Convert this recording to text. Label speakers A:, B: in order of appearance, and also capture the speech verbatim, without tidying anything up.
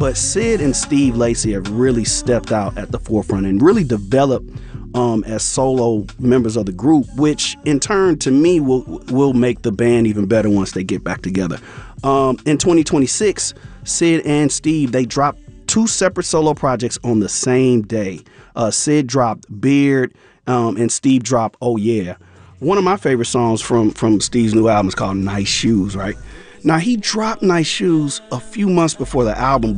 A: but Sid and Steve Lacy have really stepped out at the forefront and really developed um, as solo members of the group, which in turn to me will will make the band even better once they get back together. Um, in twenty twenty-six, Sid and Steve, they dropped two separate solo projects on the same day. Uh, Sid dropped Beard, um, and Steve dropped Oh Yeah. One of my favorite songs from, from Steve's new album is called Nice Shoes, right? Now, he dropped Nice Shoes a few months before the album,